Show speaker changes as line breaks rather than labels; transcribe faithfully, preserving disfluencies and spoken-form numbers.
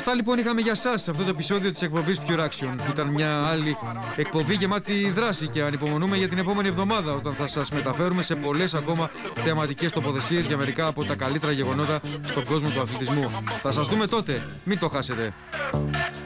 Αυτά λοιπόν είχαμε για σας σε αυτό το επεισόδιο της εκπομπής Pure Action. Ήταν μια άλλη εκπομπή γεμάτη δράση και ανυπομονούμε για την επόμενη εβδομάδα, όταν θα σας μεταφέρουμε σε πολλές ακόμα θεαματικές τοποθεσίες για μερικά από τα καλύτερα γεγονότα στον κόσμο του αθλητισμού. Θα σας δούμε τότε, μην το χάσετε.